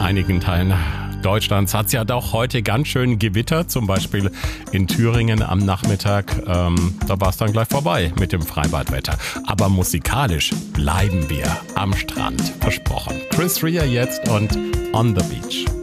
einigen Teilen Deutschlands hat es ja doch heute ganz schön gewittert, zum Beispiel in Thüringen am Nachmittag. Da war es dann gleich vorbei mit dem Freibadwetter. Aber musikalisch bleiben wir am Strand, versprochen. Chris Rea jetzt und On the Beach.